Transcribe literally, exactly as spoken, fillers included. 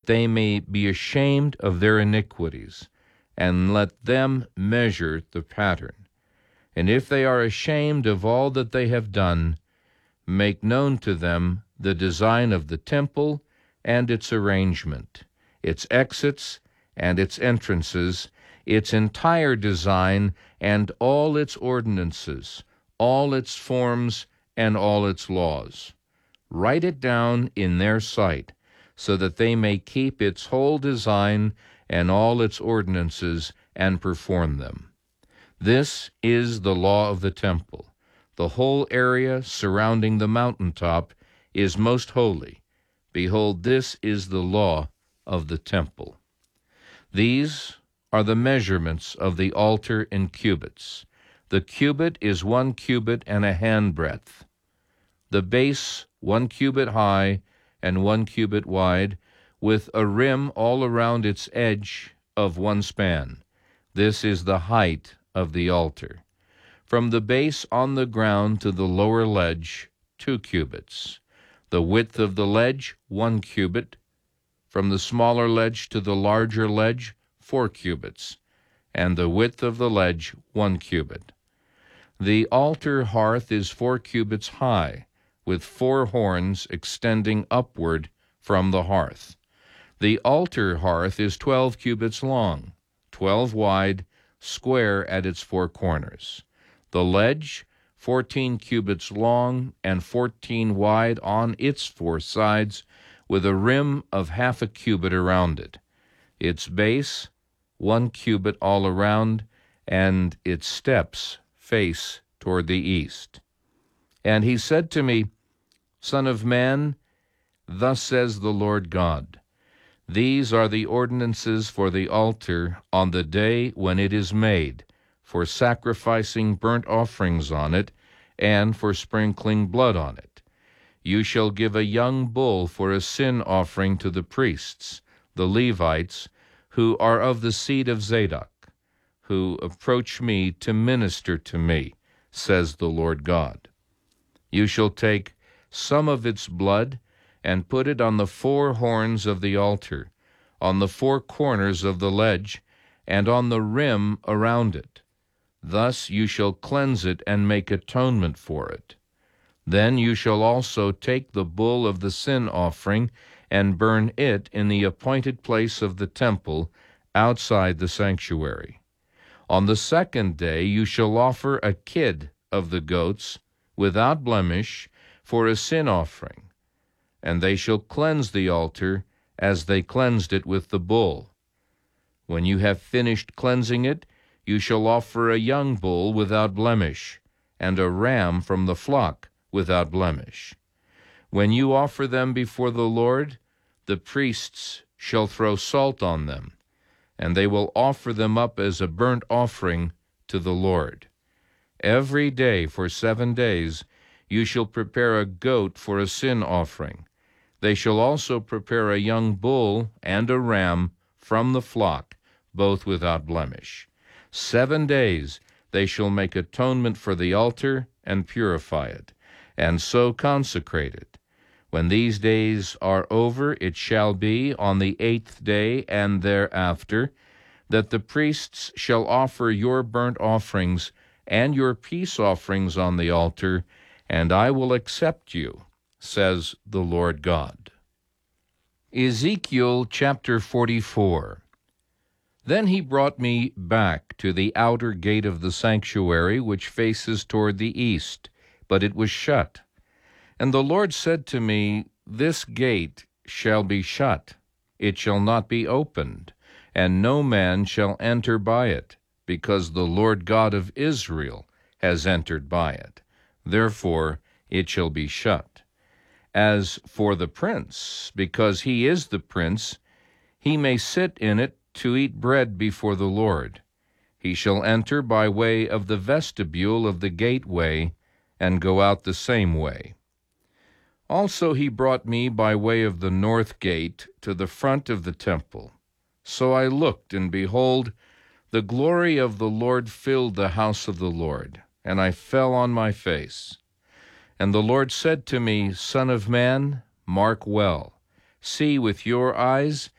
they may be ashamed of their iniquities, and let them measure the pattern. And if they are ashamed of all that they have done, make known to them the design of the temple and its arrangement, its exits and its entrances, its entire design and all its ordinances, all its forms and all its laws. Write it down in their sight, so that they may keep its whole design and all its ordinances and perform them. This is the law of the temple. The whole area surrounding the mountaintop is most holy. Behold, this is the law of the temple. These are the measurements of the altar in cubits. The cubit is one cubit and a handbreadth. The base one cubit high and one cubit wide, with a rim all around its edge of one span. This is the height of the altar. From the base on the ground to the lower ledge, two cubits. The width of the ledge, one cubit. From the smaller ledge to the larger ledge, four cubits. And the width of the ledge, one cubit. The altar hearth is four cubits high, with four horns extending upward from the hearth. The altar hearth is twelve cubits long, twelve wide, square at its four corners. The ledge, fourteen cubits long and fourteen wide on its four sides, with a rim of half a cubit around it. Its base, one cubit all around, and its steps face toward the east. And he said to me, Son of man, thus says the Lord God, these are the ordinances for the altar on the day when it is made, for sacrificing burnt offerings on it, and for sprinkling blood on it. You shall give a young bull for a sin offering to the priests, the Levites, who are of the seed of Zadok, who approach me to minister to me, says the Lord God. You shall take some of its blood and put it on the four horns of the altar, on the four corners of the ledge, and on the rim around it. Thus you shall cleanse it and make atonement for it. Then you shall also take the bull of the sin offering and burn it in the appointed place of the temple outside the sanctuary. On the second day you shall offer a kid of the goats without blemish for a sin offering, and they shall cleanse the altar as they cleansed it with the bull. When you have finished cleansing it, you shall offer a young bull without blemish, and a ram from the flock without blemish. When you offer them before the Lord, the priests shall throw salt on them, and they will offer them up as a burnt offering to the Lord. Every day for seven days you shall prepare a goat for a sin offering. They shall also prepare a young bull and a ram from the flock, both without blemish. Seven days they shall make atonement for the altar and purify it, and so consecrate it. When these days are over, it shall be on the eighth day and thereafter that the priests shall offer your burnt offerings and your peace offerings on the altar, and I will accept you, says the Lord God. Ezekiel chapter forty-four. Then he brought me back to the outer gate of the sanctuary, which faces toward the east, but it was shut. And the Lord said to me, This gate shall be shut, it shall not be opened, and no man shall enter by it, because the Lord God of Israel has entered by it. Therefore it shall be shut. As for the prince, because he is the prince, he may sit in it to eat bread before the Lord. He shall enter by way of the vestibule of the gateway, and go out the same way. Also he brought me by way of the north gate to the front of the temple. So I looked, and behold, the glory of the Lord filled the house of the Lord, and I fell on my face. And the Lord said to me, Son of man, mark well, see with your eyes,